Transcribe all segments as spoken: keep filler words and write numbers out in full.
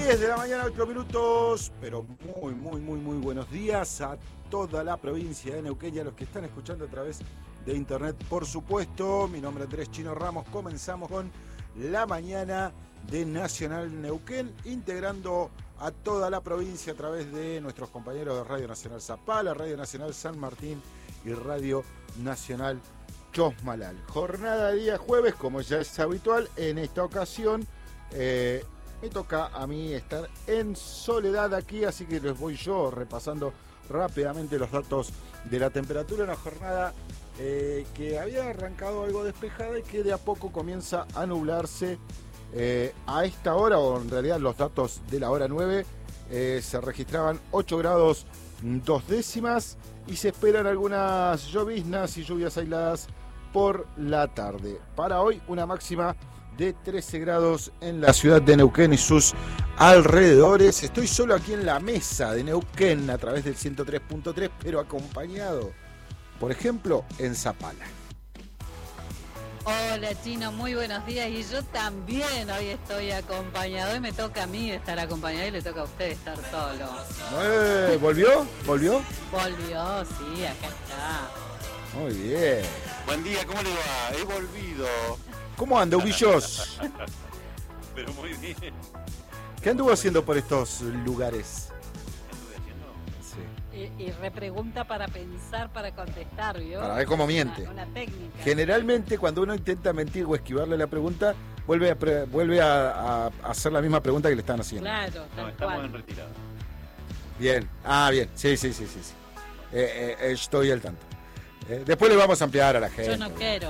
diez de la mañana, ocho minutos, pero muy, muy, muy, muy buenos días a toda la provincia de Neuquén y a los que están escuchando a través de internet, por supuesto. Mi nombre es Andrés Chino Ramos. Comenzamos con la mañana de Nacional Neuquén, integrando a toda la provincia a través de nuestros compañeros de Radio Nacional Zapala, Radio Nacional San Martín y Radio Nacional Chosmalal. Jornada de día jueves, como ya es habitual, en esta ocasión eh, me toca a mí estar en soledad aquí, así que les voy yo repasando rápidamente los datos de la temperatura. Una jornada eh, que había arrancado algo despejada y que de a poco comienza a nublarse. Eh, a esta hora, o en realidad los datos de la hora nueve, eh, se registraban ocho grados dos décimas y se esperan algunas lloviznas y lluvias aisladas por la tarde. Para hoy, una máxima de trece grados en la ciudad de Neuquén y sus alrededores. Estoy solo aquí en la mesa de Neuquén a través del ciento tres punto tres, pero acompañado, por ejemplo, en Zapala. Hola Chino, muy buenos días. Y yo también hoy estoy acompañado. Hoy me toca a mí estar acompañado y le toca a usted estar solo. Eh, ¿Volvió? ¿Volvió? Volvió, sí, acá está. Muy bien. Buen día, ¿cómo le va? He volvido. ¿Cómo anda, Ubillos? Pero muy bien. ¿Qué anduvo haciendo por estos lugares? ¿Qué estuve haciendo? Sí. Y, y repregunta para pensar, para contestar, ¿vio? Para ver cómo miente. Una, una técnica. Generalmente, cuando uno intenta mentir o esquivarle la pregunta, vuelve a, pre- vuelve a, a hacer la misma pregunta que le están haciendo. Claro, No, tal estamos cual. en retirada. Bien. Ah, bien. Sí, sí, sí, sí. sí. Eh, eh, estoy al tanto. Eh, después le vamos a ampliar a la gente. Yo no quiero,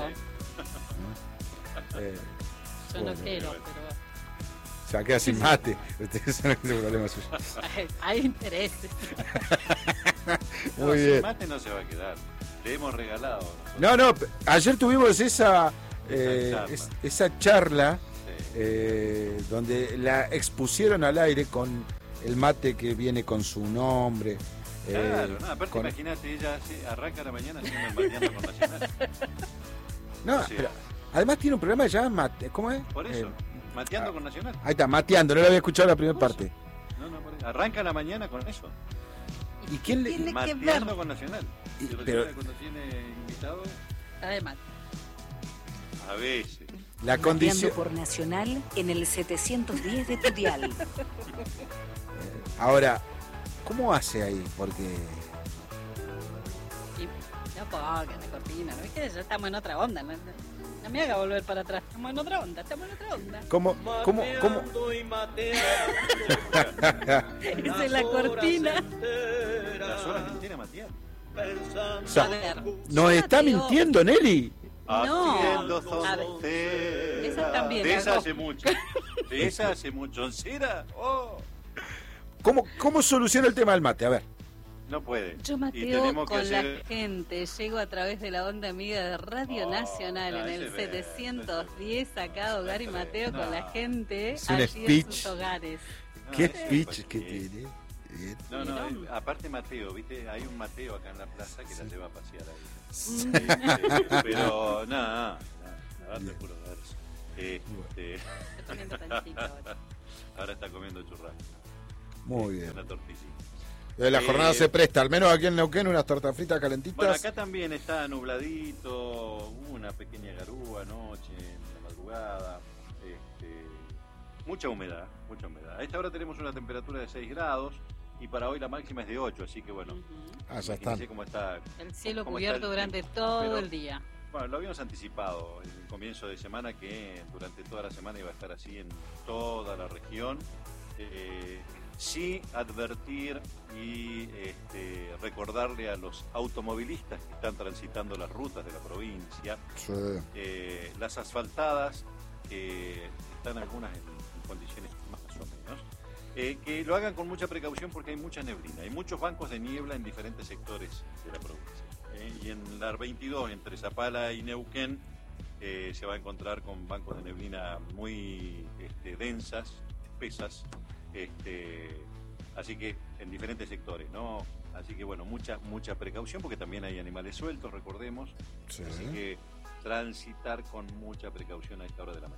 Eh, yo bueno, no quiero, bueno. pero se queda sin mate. Ustedes saben que es un problema suyo. hay, hay intereses. No, Muy sin bien. mate no se va a quedar. Le hemos regalado. No, no. Ayer tuvimos esa, eh, Esa charla. es- esa charla Sí. eh, donde la expusieron al aire con el mate que viene con su nombre. eh, Claro, no, aparte con- imagínate, ella sí, arranca la mañana haciendo el mateando con Nacional. No, O sea, pero además tiene un programa que se llama Mate. ¿Cómo es? Por eso, Eh, mateando con Nacional. ahí está, mateando, no lo había escuchado la primera Por eso. parte. No, no, por eso. Arranca la mañana con eso. ¿Y quién le.? Tiene que Mateando ver. con Nacional. Y- Pero pero- cuando tiene invitados, Además, a veces. La Mateando condición. por Nacional en el setecientos diez de tu dial. Ahora, ¿cómo hace ahí? Porque. y no pongan la cortina, ¿no? Es que ya estamos en otra onda, ¿no? No me haga volver para atrás, estamos en otra onda, estamos en otra onda. ¿Cómo? ¿Cómo? ¿Cómo? Esa es la cortina. Las horas enteras mateando. O sea, A ver, ¿nos yo está mateo- mintiendo, Nelly? No. Haciendo A ver, soncera. esa también De esa hago. hace mucho. De esa hace mucho. ¿Soncera? Oh. ¿Cómo, ¿Cómo soluciona el tema del mate? A ver. No puede. Yo Y mateo tenemos que con la hacer- gente, llego a través de la onda amiga de Radio Oh, Nacional no, en el ese ve, setecientos diez, ese ve. acá a Hogar y Ese ve. Mateo con No. la gente Es un allí speech. en sus hogares. No, ¿Qué ese speech pues, que sí. tiene? Bien. No, no, Pero- eh, aparte Mateo, ¿viste? Hay un Mateo acá en la plaza que la lleva a pasear ahí. Mm. Sí, sí, pero nada, nada, te juro. a ver. Este, Estoy comiendo pancito ahora. ahora está comiendo churrasco. Muy bien. Una tortilla. Eh, La Eh, jornada se presta, al menos aquí en Neuquén, unas tortas fritas Bueno, calentitas. acá también está nubladito, hubo una pequeña garúa anoche, en la madrugada, este, mucha humedad, mucha humedad. A esta hora tenemos una temperatura de seis grados y para hoy la máxima es de ocho, así que bueno, Ujú. Ah, ya imagínense están. cómo está. El cielo cómo cubierto está el durante tiempo. todo Pero, el día. Bueno, lo habíamos anticipado en el comienzo de semana que durante toda la semana iba a estar así en toda la región. Eh, sí advertir y este, recordarle a los automovilistas que están transitando las rutas de la provincia, Sí. eh, las asfaltadas, que están algunas en, en condiciones más o menos, eh, que lo hagan con mucha precaución porque hay mucha neblina, hay muchos bancos de niebla en diferentes sectores de la provincia. eh, y en la veintidós, entre Zapala y Neuquén, eh, se va a encontrar con bancos de neblina muy este, densas, espesas, este, así que en diferentes sectores, ¿no? Así que bueno, mucha mucha precaución porque también hay animales sueltos, recordemos. Sí. Así que transitar con mucha precaución a esta hora de la mañana.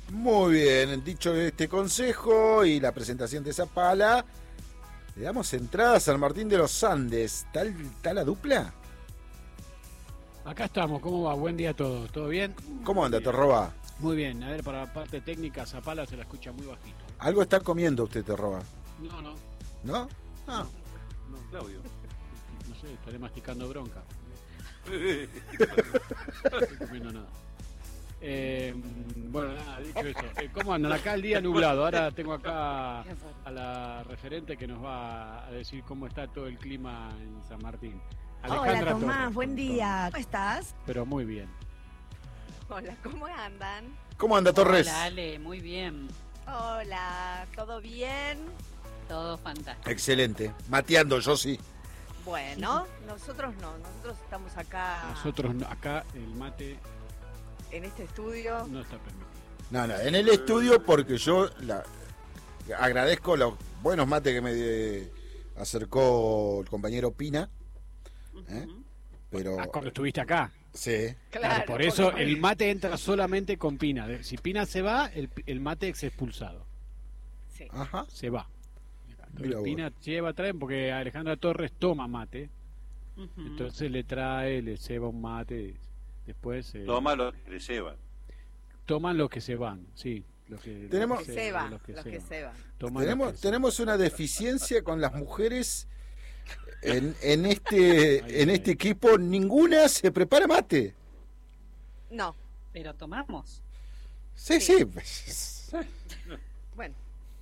Muy bien, dicho este consejo y la presentación de Zapala, le damos entrada a San Martín de los Andes. ¿Tal, tal la dupla? Acá estamos, ¿cómo va? Buen día a todos, ¿todo bien? ¿Cómo anda, Torroba? Muy bien, a ver, para la parte técnica, Zapala se la escucha muy bajito. Algo está comiendo usted, Torroba. No, no, ¿No? Ah. No, Claudio. no sé, estaré masticando bronca. No estoy comiendo nada. Eh, bueno, nada, dicho eso, eh, ¿cómo andan? Acá el día nublado, ahora tengo acá a la referente que nos va a decir cómo está todo el clima en San Martín. Hola Tomás, Torres, buen día. ¿Cómo estás? Pero muy bien. Hola, ¿cómo andan? ¿Cómo anda, Torres? Hola, Ale, muy bien. Hola, ¿todo bien? Todo fantástico. Excelente. Mateando, yo sí. Bueno, nosotros no, nosotros estamos acá Nosotros no- acá el mate en este estudio. no está permitido. No, no, en el estudio porque yo la, agradezco los buenos mates que me eh, acercó el compañero Pina. ¿eh? Pero, Ah, cuando estuviste acá. sí. Claro, por eso porque- el mate entra solamente con Pina. De- Si Pina se va, el, el mate es expulsado. Sí. Ajá. Se va. Mirá Entonces, vos. Pina lleva, traen porque Alejandra Torres toma mate. Ujú. Entonces le trae, le ceba un mate. Después eh, Toma lo que le llevan. toman los que se van. Sí. Los que, Tenemos- los que Se va, los que los se que van. se van. Toman los Tenemos, que se tenemos una deficiencia con las mujeres en, en este en este equipo. Ninguna se prepara mate. No, Pero tomamos. Sí, Sí. sí. pues, bueno,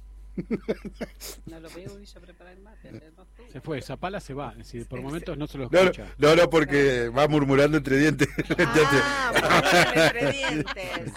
No lo veo y yo preparar el mate. ayer no estuve. Se fue, Zapala se va. Es decir, por Sí, momentos no se lo No, no, escucha. no, no, porque va murmurando entre dientes. ah, bueno, entre dientes.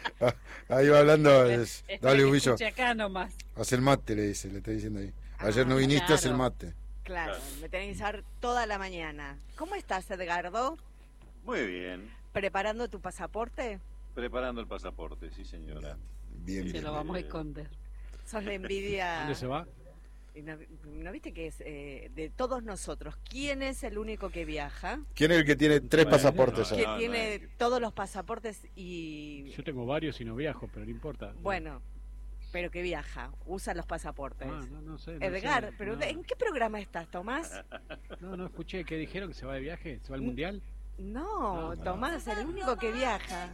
Ahí va hablando. es- Espera Dale, que Hubillo. escuche acá nomás. Haz el mate, le dice, le está diciendo ahí. Ayer no Ah, viniste, haz el claro. mate. Claro, me tenéis que dar toda la mañana. ¿Cómo estás, Edgardo? Muy bien. ¿Preparando tu pasaporte? Preparando el pasaporte, sí, señora. Bien, Se bien. lo vamos a esconder. Sos la envidia. ¿Dónde se va? ¿Y ¿No, no viste que es eh, de todos nosotros? ¿Quién es el único que viaja? ¿Quién es el que tiene tres Bueno, pasaportes? no, Que ya? no, tiene es- todos los pasaportes y... Yo tengo varios y no viajo, pero no importa. Bueno, pero que viaja, usa los pasaportes. Ah, no, no sé. no Edgar, sé, pero no. ¿en qué programa estás, Tomás? No, no escuché. ¿Qué dijeron? ¿Que se va de viaje? ¿Se va al mundial? No, No, no. Tomás, el único que viaja.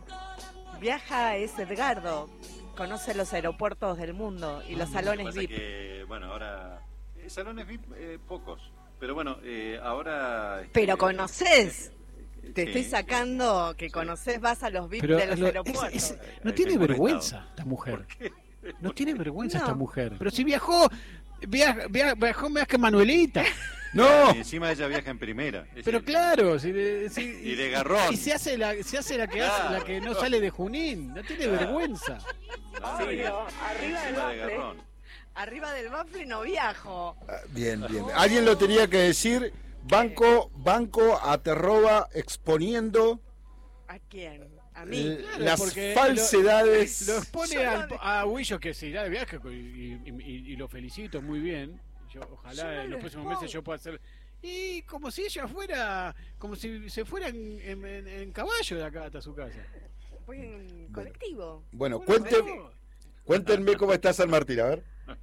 Viaja es Edgardo. Conoce los aeropuertos del mundo y los Lo que salones pasa V I P. que, bueno, ahora... eh, salones V I P, eh, pocos. Pero bueno, eh, ahora... este, Pero conoces. eh, Te sí, estoy sí. sacando que Sí. conoces, vas a los V I P Pero de los lo- aeropuertos. es- es- Ahí no tiene tengo vergüenza conectado. esta mujer. ¿Por qué? No tiene vergüenza No. esta mujer. Pero si viajó, viaj- viaj- viajó más que Manuelita. ¡No! Y encima ella viaja en primera. Es Pero el- claro, si, de- si- Y de garrón. Y se hace la, se hace la que hace, la que no sale de Junín. No tiene Claro. vergüenza. Ah, Sí, y- no, y arriba del encima de bafle. garrón. Arriba del bafle no viajo. Ah, Bien, bien. Alguien lo tenía que decir. Banco, banco a Terroba exponiendo ¿A quién? A mí. eh, Claro, las porque falsedades. Lo expone Yo no al- de- a Huillo que se irá de viaje y, y- y- y lo felicito muy bien. Yo, ojalá Yo no en lo los próximos expongo. meses yo pueda hacer. Y como si ella fuera, como si se fuera en, en- en- en caballo de acá hasta su casa. Voy en colectivo. Bueno, Bueno, cuenten, pero- cuéntenme cómo está San Martín, a ver.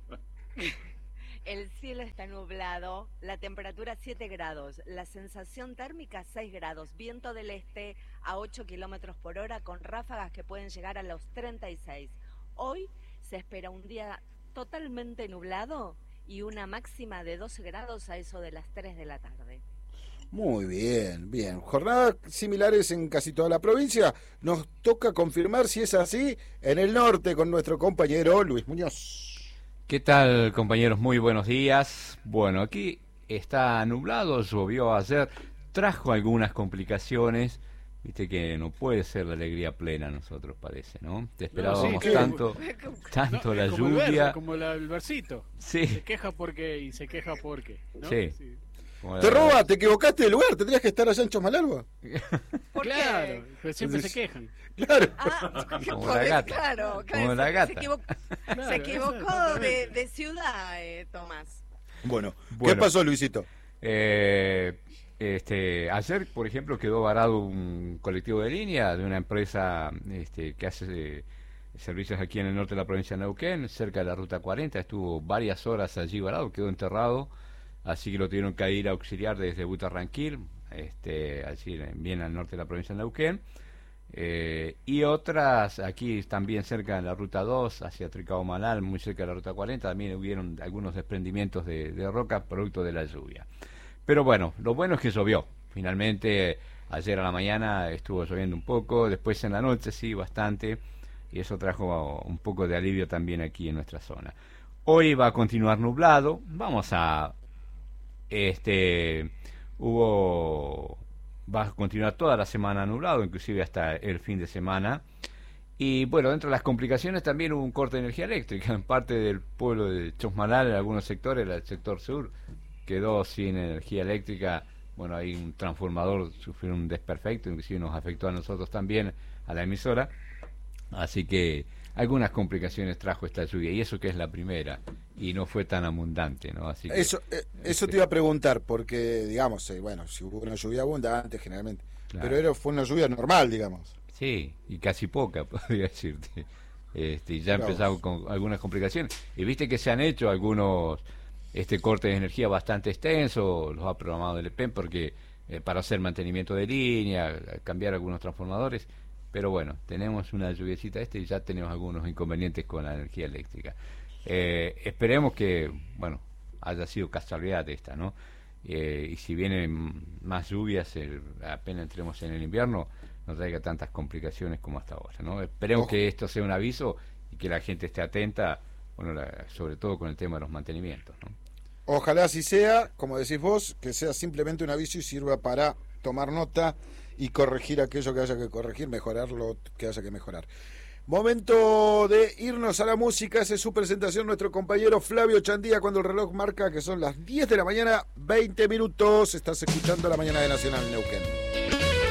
El cielo está nublado, la temperatura siete grados, la sensación térmica seis grados, viento del este a ocho kilómetros por hora con ráfagas que pueden llegar a los treinta y seis. Hoy se espera un día totalmente nublado y una máxima de doce grados a eso de las tres de la tarde. Muy bien, bien. Jornadas similares en casi toda la provincia. Nos toca confirmar si es así en el norte con nuestro compañero Luis Muñoz. ¿Qué tal, compañeros? Muy buenos días. Bueno, aquí está nublado, llovió ayer, trajo algunas complicaciones. Viste que no puede ser la alegría plena nosotros, parece, ¿no? Te esperábamos sí, tanto, tanto No, la es como el lluvia. verso, como la- el versito. Se Sí, queja porque y se queja porque. ¿no? Sí. como Te la- roba, te equivocaste de lugar, tendrías que estar allá en Chosmalagua. ¿Por Claro, qué? pero siempre Entonces- se quejan. Claro. Ah, Como por- la gata. Claro, claro, Como la se- gata. Se equivocó, Claro, se equivocó exactamente. de, de ciudad, eh, Tomás. Bueno, ¿qué Bueno. pasó, Luisito? Eh, este, ayer, por ejemplo, quedó varado un colectivo de línea de una empresa este, que hace servicios aquí en el norte de la provincia de Neuquén, cerca de la ruta cuarenta, estuvo varias horas allí varado, quedó enterrado, así que lo tuvieron que ir a auxiliar desde Butarranquil, este, allí bien al norte de la provincia de Neuquén. Eh, y otras aquí también cerca de la ruta dos, hacia Tricao-Manal, muy cerca de la ruta cuarenta, también hubieron algunos desprendimientos de, de roca producto de la lluvia. Pero bueno, lo bueno es que llovió. Finalmente, ayer a la mañana estuvo lloviendo un poco, después en la noche sí, bastante, y eso trajo un poco de alivio también aquí en nuestra zona. Hoy va a continuar nublado, vamos a... este hubo... va a continuar toda la semana nublado, inclusive hasta el fin de semana. Y bueno, dentro de las complicaciones también hubo un corte de energía eléctrica en parte del pueblo de Chosmalal, en algunos sectores, el sector sur quedó sin energía eléctrica. Bueno, hay un transformador, sufrió un desperfecto, inclusive nos afectó a nosotros también, a la emisora. Así que algunas complicaciones trajo esta lluvia, y eso que es la primera, y no fue tan abundante, ¿no? Así que, eso eh, eso te iba a preguntar, porque, digamos, eh, bueno, si hubo una lluvia abundante generalmente, claro, pero era, fue una lluvia normal, digamos. Sí, y casi poca, podría decirte. Este, y ya empezamos con algunas complicaciones. Y viste que se han hecho algunos este cortes de energía bastante extensos, los ha programado el E P E M, porque eh, para hacer mantenimiento de línea, cambiar algunos transformadores. Pero bueno, tenemos una lluviecita este y ya tenemos algunos inconvenientes con la energía eléctrica. Eh, esperemos que, bueno, haya sido casualidad esta, ¿no? Eh, y si vienen más lluvias, el, apenas entremos en el invierno, no traiga tantas complicaciones como hasta ahora, ¿no? Esperemos oh. que esto sea un aviso y que la gente esté atenta, bueno, la, sobre todo con el tema de los mantenimientos, ¿no? Ojalá así sea, como decís vos, que sea simplemente un aviso y sirva para tomar nota y corregir aquello que haya que corregir, mejorar lo que haya que mejorar. Momento de irnos a la música. Esa es su presentación, nuestro compañero Flavio Chandía, cuando el reloj marca que son las diez de la mañana, veinte minutos. Estás escuchando La Mañana de Nacional Neuquén.